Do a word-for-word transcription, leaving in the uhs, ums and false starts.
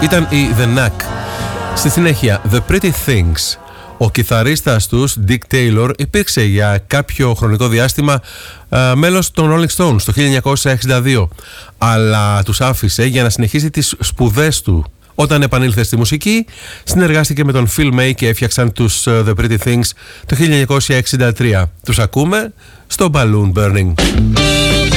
ήταν η The Knack. Στη συνέχεια The Pretty Things. Ο κιθαρίστας τους, Dick Taylor, υπήρξε για κάποιο χρονικό διάστημα α, μέλος των Rolling Stones το χίλια εννιακόσια εξήντα δύο, αλλά τους άφησε για να συνεχίσει τις σπουδές του. Όταν επανήλθε στη μουσική, συνεργάστηκε με τον Phil May και έφτιαξαν τους uh, The Pretty Things το χίλια εννιακόσια εξήντα τρία. Τους ακούμε στο Balloon Burning.